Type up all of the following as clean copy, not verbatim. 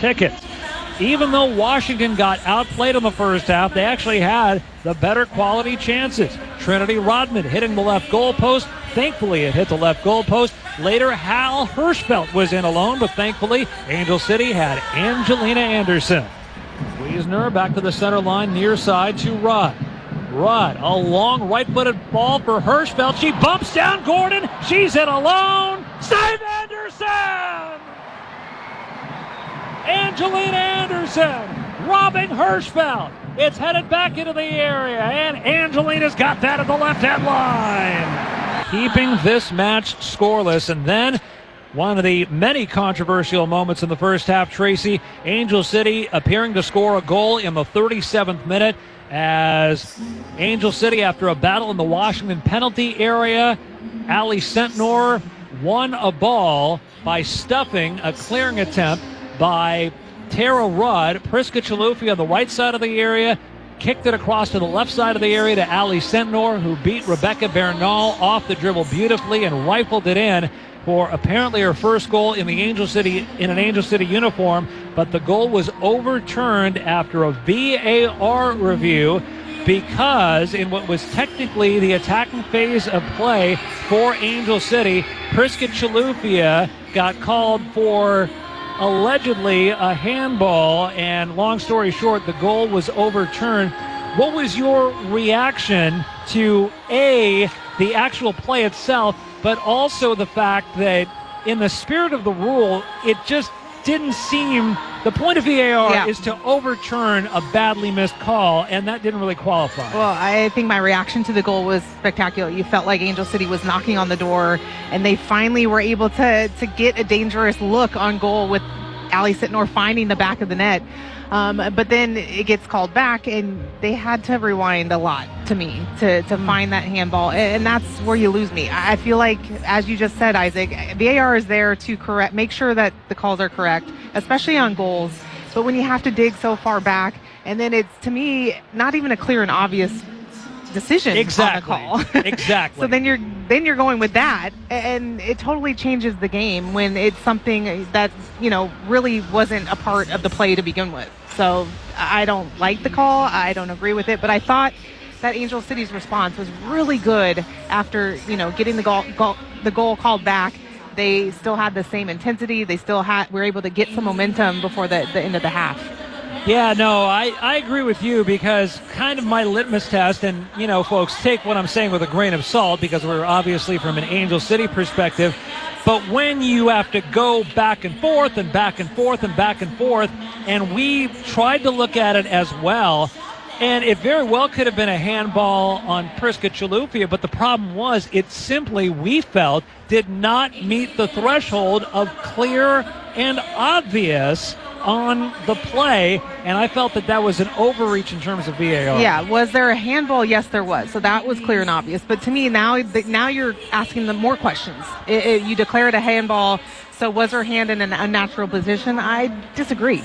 tickets. Even though Washington got outplayed in the first half, they actually had the better quality chances. Trinity Rodman hitting the left goalpost. Thankfully, it hit the left goalpost. Later, Hal Hirschfeld was in alone, but thankfully, Angel City had Angelina Anderson. Wiesner back to the center line, near side to Rudd. Rudd, a long right-footed ball for Hirschfeld. She bumps down Gordon. She's in alone. Save Anderson! Angelina Anderson robbing Hirschfeld. It's headed back into the area, and Angelina's got that at the left-hand line. Keeping this match scoreless, and then one of the many controversial moments in the first half, Tracy, Angel City appearing to score a goal in the 37th minute as Angel City, after a battle in the Washington penalty area, Ali Sentnor won a ball by stuffing a clearing attempt by Tara Rudd. Priska Chalufi on the right side of the area kicked it across to the left side of the area to Ali Sentnor, who beat Rebecca Bernal off the dribble beautifully and rifled it in for apparently her first goal in an Angel City uniform. But the goal was overturned after a VAR review because in what was technically the attacking phase of play for Angel City, Priska Chalufi got called for allegedly a handball, and long story short, the goal was overturned. What was your reaction to the actual play itself, but also the fact that in the spirit of the rule, it just didn't seem, the point of VAR is to overturn a badly missed call, and that didn't really qualify. Well, I think my reaction to the goal was spectacular. You felt like Angel City was knocking on the door, and they finally were able to get a dangerous look on goal with Ali Sentnor finding the back of the net. But then it gets called back, and they had to rewind a lot to me to find that handball, and that's where you lose me. I feel like, as you just said, Isaac, VAR is there to make sure that the calls are correct, especially on goals. But when you have to dig so far back, and then it's, to me, not even a clear and obvious decision on the call. Exactly. So then you're going with that, and it totally changes the game when it's something that, really wasn't a part of the play to begin with. So I don't like the call. I don't agree with it, but I thought that Angel City's response was really good after, getting the goal called back. They still had the same intensity. They still were able to get some momentum before the end of the half. Yeah, no, I agree with you, because kind of my litmus test, and, folks, take what I'm saying with a grain of salt, because we're obviously from an Angel City perspective, but when you have to go back and forth and back and forth and back and forth, and we tried to look at it as well, and it very well could have been a handball on Priska Chalufi, but the problem was it simply, we felt, did not meet the threshold of clear and obvious on the play, and I felt that was an overreach in terms of VAR. Yeah, was there a handball? Yes, there was. So that was clear and obvious. But to me, now you're asking them more questions. You declare it a handball, so was her hand in an unnatural position? I disagree.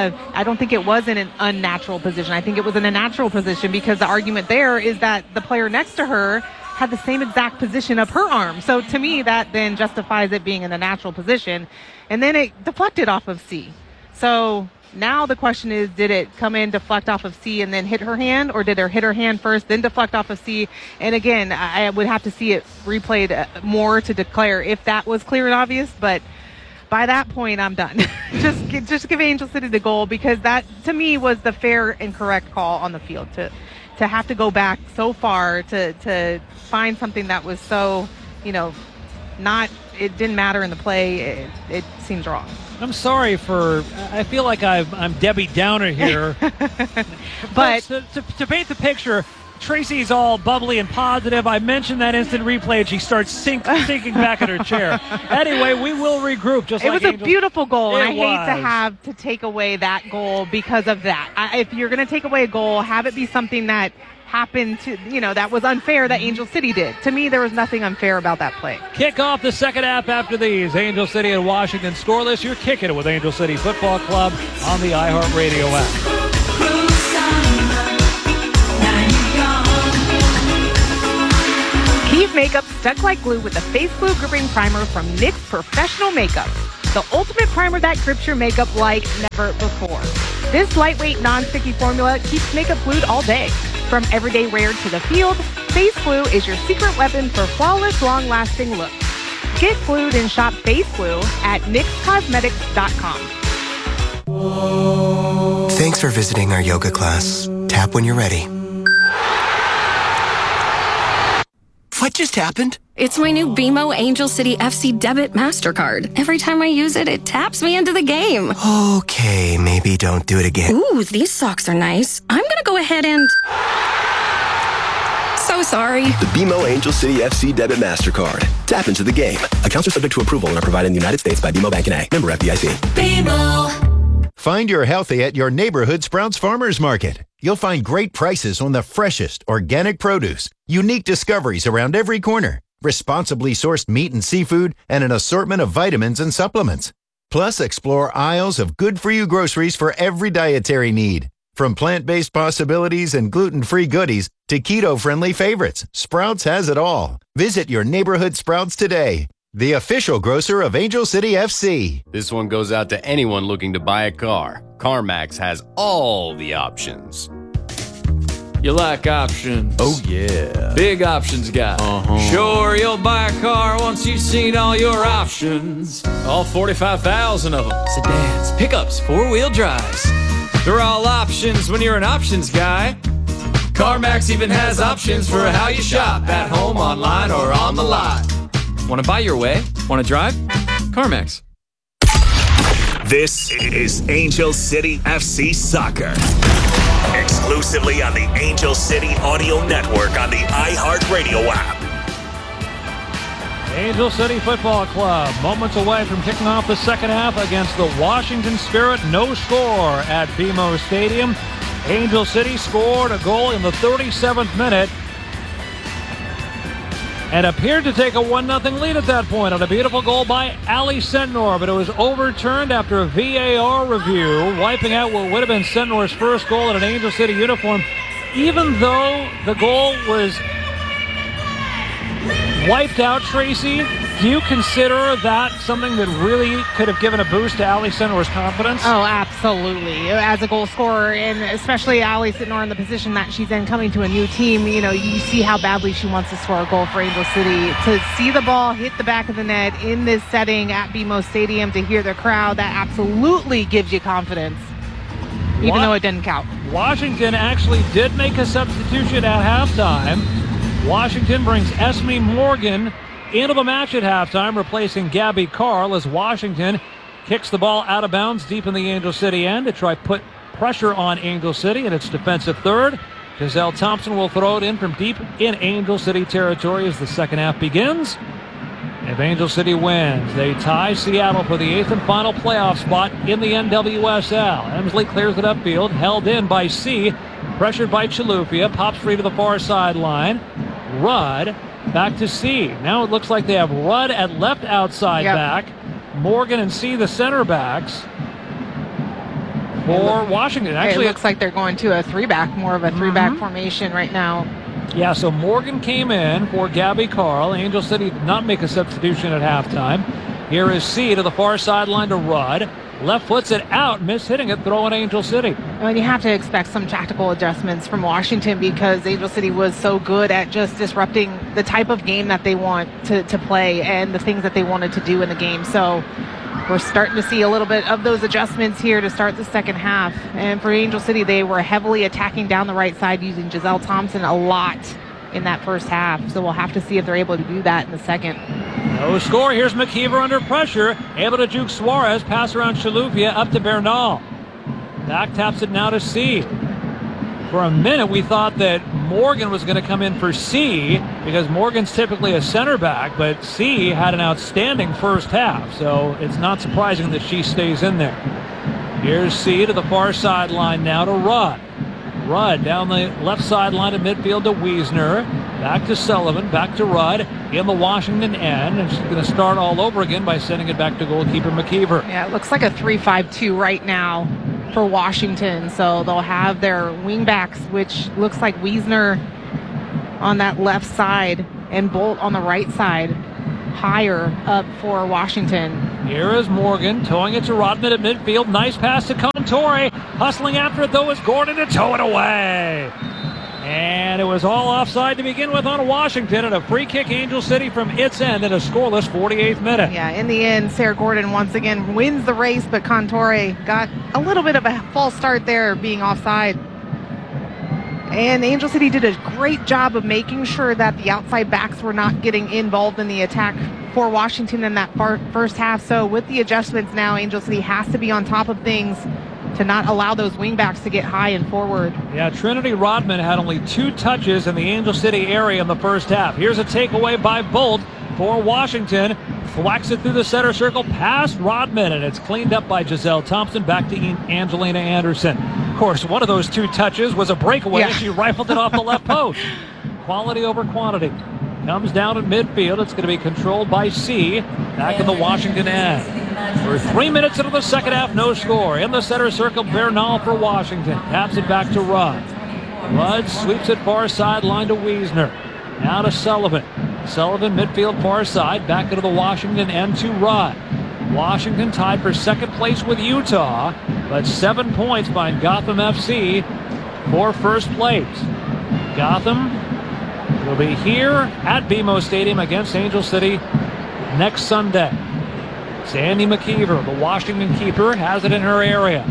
I don't think it was in an unnatural position. I think it was in a natural position, because the argument there is that the player next to her had the same exact position of her arm. So to me, that then justifies it being in a natural position. And then it deflected off of C. So now the question is, did it come in, deflect off of C, and then hit her hand, or did it hit her hand first, then deflect off of C? And again, I would have to see it replayed more to declare if that was clear and obvious. But by that point, I'm done. just give Angel City the goal, because that, to me, was the fair and correct call on the field. To have to go back so far to find something that was so, it didn't matter in the play. It seems wrong. I'm sorry I feel like I'm Debbie Downer here. But to paint the picture, Tracy's all bubbly and positive. I mentioned that instant replay, and she starts sinking back in her chair. Anyway, we will regroup. It was a beautiful goal, and I hate to have to take away that goal because of that. If you're going to take away a goal, have it be something that happened to, that was unfair that Angel City did. To me, there was nothing unfair about that play. Kick off the second half after these. Angel City and Washington scoreless. You're kicking it with Angel City Football Club on the iHeartRadio app. Keep makeup stuck like glue with the Face Glue Gripping Primer from NYX Professional Makeup. the ultimate primer that grips your makeup like never before. This lightweight, non-sticky formula keeps makeup glued all day. From everyday wear to the field, Face Glue is your secret weapon for flawless, long-lasting looks. Get glued and shop Face Glue at NYXCosmetics.com. Thanks for visiting our yoga class. Tap when you're ready. What just happened? It's my new BMO Angel City FC Debit MasterCard. Every time I use it, it taps me into the game. Okay, maybe don't do it again. Ooh, these socks are nice. I'm gonna go ahead and... So sorry. The BMO Angel City FC Debit MasterCard. Tap into the game. Accounts are subject to approval and are provided in the United States by BMO Bank N.A. Member FDIC. BMO. Find your healthy at your neighborhood Sprouts Farmers Market. You'll find great prices on the freshest organic produce, unique discoveries around every corner, responsibly sourced meat and seafood, and an assortment of vitamins and supplements. Plus, explore aisles of good-for-you groceries for every dietary need. From plant-based possibilities and gluten-free goodies to keto-friendly favorites, Sprouts has it all. Visit your neighborhood Sprouts today. The official grocer of Angel City FC. This one goes out to anyone looking to buy a car. CarMax has all the options. You like options? Oh, yeah. Big options guy. Sure, you'll buy a car once you've seen all your options. All 45,000 of them. Sedans, pickups, four-wheel drives. They're all options when you're an options guy. CarMax even has options for how you shop, at home, online, or on the lot. Want to buy your way? Want to drive? CarMax. This is Angel City FC Soccer. Exclusively on the Angel City Audio Network on the iHeartRadio app. Angel City Football Club moments away from kicking off the second half against the Washington Spirit. No score at BMO Stadium. Angel City scored a goal in the 37th minute and appeared to take a 1-0 lead at that point on a beautiful goal by Ali Sentnor, but it was overturned after a VAR review, wiping out what would have been Sentnor's first goal in an Angel City uniform. Even though the goal was wiped out, Tracy, do you consider that something that really could have given a boost to Ali Sentnor's confidence? Oh, absolutely. As a goal scorer, and especially Ali Sentnor in the position that she's in, coming to a new team, you know, you see how badly she wants to score a goal for Angel City. To see the ball hit the back of the net in this setting at BMO Stadium, to hear the crowd, that absolutely gives you confidence, even though it didn't count. Washington actually did make a substitution at halftime. Washington brings Esme Morgan into the match at halftime, replacing Gabby Carl, as Washington kicks the ball out of bounds deep in the Angel City end to try put pressure on Angel City in its defensive third. Giselle Thompson will throw it in from deep in Angel City territory as the second half begins. If Angel City wins, they tie Seattle for the 8th and final playoff spot in the NWSL. Emsley clears it upfield, held in by C, pressured by Chilufya, pops free to the far sideline. Rudd back to C. Now it looks like they have Rudd at left outside back. Morgan and C, the center backs for Washington. Actually, it looks like they're going to a three-back, more of a three-back formation right now. Yeah, so Morgan came in for Gabby Carl. Angel City did not make a substitution at halftime. Here is C to the far sideline to Rudd. Left foots it out, miss hitting it, throwing Angel City. And you have to expect some tactical adjustments from Washington, because Angel City was so good at just disrupting the type of game that they want to play and the things that they wanted to do in the game. So we're starting to see a little bit of those adjustments here to start the second half. And for Angel City, they were heavily attacking down the right side, using Giselle Thompson a lot in that first half. So we'll have to see if they're able to do that in the second. No score. Here's McKeever under pressure, able to juke Suarez, pass around Chilufya up to Bernal. Back taps it now to C. For a minute, we thought that Morgan was going to come in for C, because Morgan's typically a center back, but C had an outstanding first half, so it's not surprising that she stays in there. Here's C to the far sideline now to Rudd. Rudd down the left sideline of midfield to Wiesner. Back to Sullivan, back to Rudd in the Washington end. And she's going to start all over again by sending it back to goalkeeper McKeever. Yeah, it looks like a 3-5-2 right now for Washington. So they'll have their wingbacks, which looks like Wiesner on that left side and Bolt on the right side, higher up for Washington. Here is Morgan towing it to Rodman at midfield. Nice pass to Contori. Hustling after it, though, is Gordon to tow it away. And it was all offside to begin with on Washington, and a free kick Angel City from its end in a scoreless 48th minute. Yeah, in the end, Sarah Gordon once again wins the race, but Contori got a little bit of a false start there, being offside. And Angel City did a great job of making sure that the outside backs were not getting involved in the attack for Washington in that first half. So with the adjustments now, Angel City has to be on top of things to not allow those wingbacks to get high and forward. Yeah, Trinity Rodman had only 2 touches in the Angel City area in the first half. Here's a takeaway by Bolt for Washington. Whacks it through the center circle past Rodman, and it's cleaned up by Giselle Thompson. Back to Angelina Anderson. Of course, one of those 2 touches was a breakaway. She rifled it off the left post. Quality over quantity. Comes down at midfield. It's going to be controlled by C. Back in the Washington end. We're 3 minutes into the second half, no score. In the center circle, Bernal for Washington. Taps it back to Rudd. Rudd sweeps it far sideline to Wiesner. Now to Sullivan. Sullivan midfield far side. Back into the Washington end to Rudd. Washington tied for second place with Utah, but 7 points behind Gotham FC for first place. Gotham will be here at BMO Stadium against Angel City next Sunday. Sandy McKeever, the Washington keeper, has it in her area.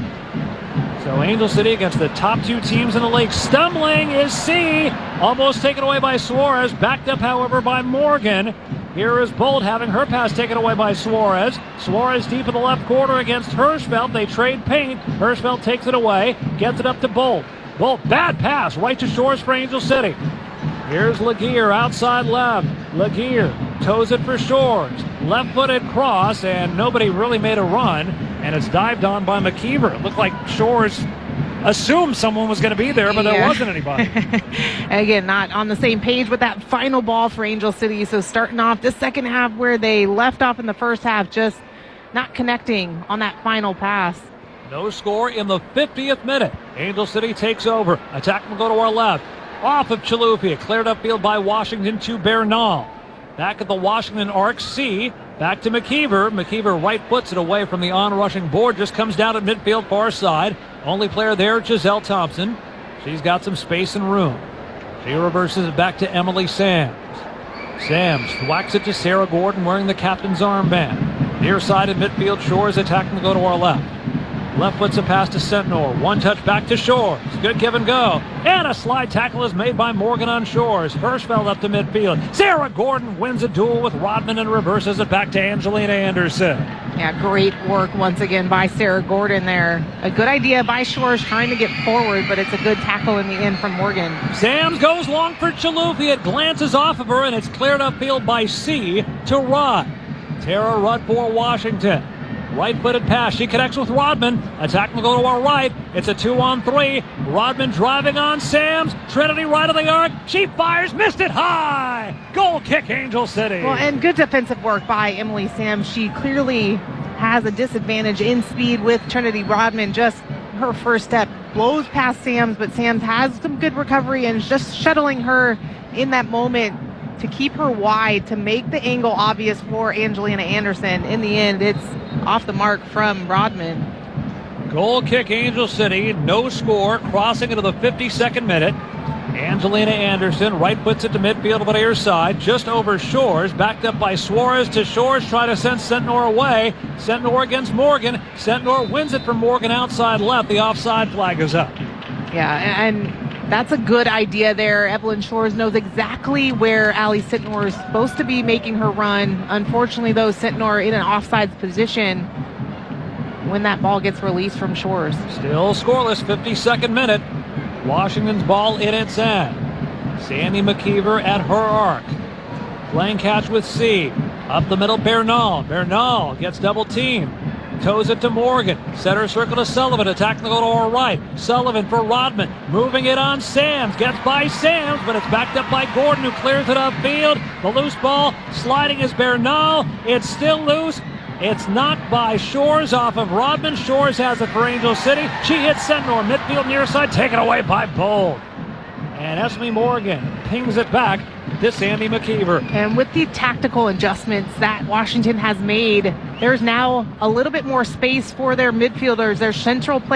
So Angel City against the top 2 teams in the league. Stumbling is C. Almost taken away by Suarez. Backed up, however, by Morgan. Here is Bolt having her pass taken away by Suarez. Suarez deep in the left corner against Hirschfeld. They trade paint. Hirschfeld takes it away. Gets it up to Bolt. Bolt, bad pass. Right to Shores for Angel City. Here's Laguerre outside left. Laguerre toes it for Shores. Left-footed cross, and nobody really made a run. And it's dived on by McKeever. It looked like Shores assumed someone was going to be there, but there wasn't anybody. Again, not on the same page with that final ball for Angel City. So starting off the second half where they left off in the first half, just not connecting on that final pass. No score in the 50th minute. Angel City takes over. Attack will go to our left. Off of Chaloupia. Cleared upfield by Washington to Bernal. Back at the Washington arc, C. Back to McKeever. McKeever right foots it away from the on-rushing board. Just comes down at midfield far side. Only player there, Giselle Thompson. She's got some space and room. She reverses it back to Emily Sams. Sams whacks it to Sarah Gordon wearing the captain's armband. Near side at midfield, Shores attacking to go to our left. Left foots a pass to Sentnor. One touch back to Shores. Good give and go. And a slide tackle is made by Morgan on Shores. Hirschfeld up to midfield. Sarah Gordon wins a duel with Rodman and reverses it back to Angelina Anderson. Yeah, great work once again by Sarah Gordon there. A good idea by Shores trying to get forward, but it's a good tackle in the end from Morgan. Sams goes long for Chaloupia. It glances off of her, and it's cleared upfield by C to Rudd. Tara Rudd for Washington. Right-footed pass. She connects with Rodman. Attack will go to our right. It's a 2-on-3. Rodman driving on Sams. Trinity right of the arc. She fires. Missed it high. Goal kick, Angel City. Well, and good defensive work by Emily Sams. She clearly has a disadvantage in speed with Trinity Rodman. Just her first step blows past Sams, but Sams has some good recovery and just shuttling her in that moment to keep her wide, to make the angle obvious for Angelina Anderson. In the end, it's off the mark from Rodman. Goal kick, Angel City. No score. Crossing into the 52nd minute. Angelina Anderson right puts it to midfield of the near side, just over Shores. Backed up by Suarez to Shores, trying to send Sentnor away. Sentnor against Morgan. Sentnor wins it from Morgan outside left. The offside flag is up. Yeah, and that's a good idea there. Evelyn Shores knows exactly where Ali Sentnor is supposed to be making her run. Unfortunately, though, Sentnor in an offside position when that ball gets released from Shores. Still scoreless, 52nd minute. Washington's ball in its end. Sandy McKeever at her arc. Playing catch with C. Up the middle, Bernal. Bernal gets double teamed. Toes it to Morgan. Center circle to Sullivan. Attacking the goal to our right. Sullivan for Rodman. Moving it on Sams. Gets by Sams, but it's backed up by Gordon, who clears it upfield. The loose ball sliding is Bernal. It's still loose. It's knocked by Shores off of Rodman. Shores has it for Angel City. She hits Sentnor. Midfield near side. Taken away by Bold. And Esme Morgan pings it back this Andy McKeever. And with the tactical adjustments that Washington has made, there's now a little bit more space for their midfielders. Their central play